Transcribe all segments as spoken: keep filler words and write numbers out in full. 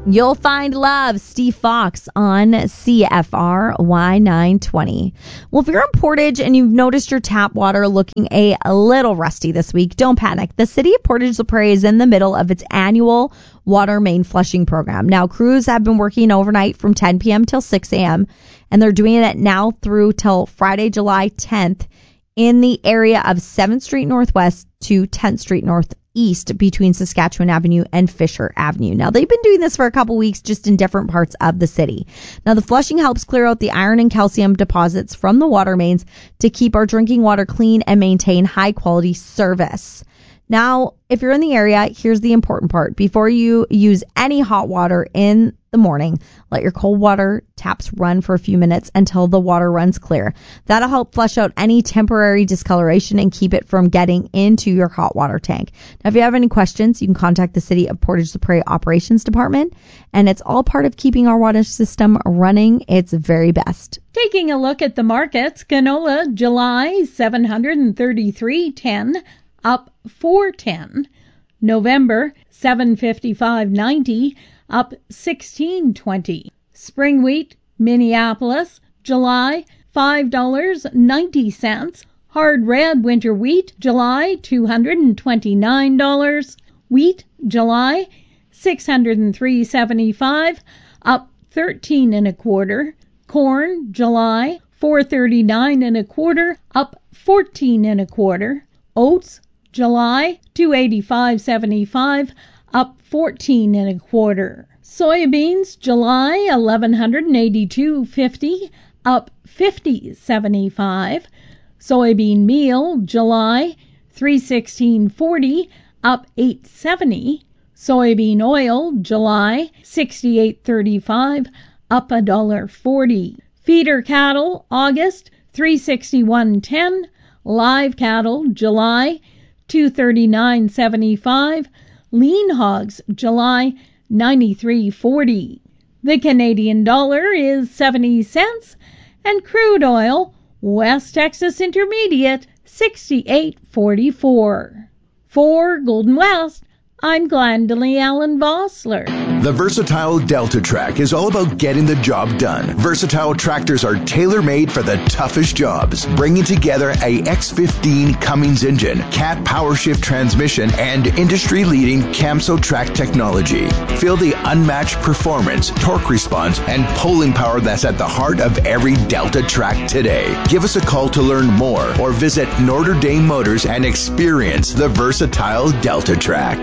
You'll Find Love, Steve Fox on C F R Y nine twenty. Well, if you're in Portage and you've noticed your tap water looking a, a little rusty this week, don't panic. The city of Portage La Prairie is in the middle of its annual water main flushing program. Now, crews have been working overnight from ten p.m. till six a.m., and they're doing it now through till Friday, July tenth in the area of seventh Street Northwest to tenth Street Northeast between Saskatchewan Avenue and Fisher Avenue. Now, they've been doing this for a couple weeks just in different parts of the city. Now, the flushing helps clear out the iron and calcium deposits from the water mains to keep our drinking water clean and maintain high quality service. Now, if you're in the area, here's the important part. Before you use any hot water in the morning, let your cold water taps run for a few minutes until the water runs clear. That'll help flush out any temporary discoloration and keep it from getting into your hot water tank. Now, if you have any questions, you can contact the City of Portage La Prairie Operations Department, and it's all part of keeping our water system running its very best. Taking a look at the markets, canola July seven thirty-three ten, up four ten. November seven fifty-five ninety, up sixteen twenty. Spring wheat Minneapolis July five dollars and ninety cents. Hard red winter wheat July two hundred twenty-nine dollars. Wheat July six hundred three seventy-five, up thirteen and a quarter. Corn July four thirty-nine and a quarter, up fourteen and a quarter. Oats July two eighty-five seventy-five, up fourteen and a quarter. Soybeans July eleven eighty-two fifty, up fifty seventy-five. Soybean meal July three sixteen forty, up eight seventy. Soybean oil July sixty-eight thirty-five, up a dollar forty. Feeder cattle August three sixty-one ten. Live cattle July two thirty-nine seventy-five. Lean hogs July ninety-three forty. The Canadian dollar is seventy cents, and crude oil West Texas Intermediate sixty-eight forty-four. For Golden West, I'm Glendalee Allen Vossler. The Versatile Delta Track is all about getting the job done. Versatile tractors are tailor-made for the toughest jobs, bringing together a X fifteen Cummins engine, Cat PowerShift transmission, and industry-leading Camso track technology. Feel the unmatched performance, torque response, and pulling power that's at the heart of every Delta track today. Give us a call to learn more or visit Notre Dame Motors and experience the Versatile Delta Track.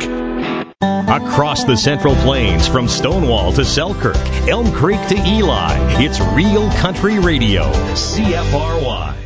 Across the Central Plains, from Stonewall to Selkirk, Elm Creek to Eli, it's Real Country Radio, C F R Y.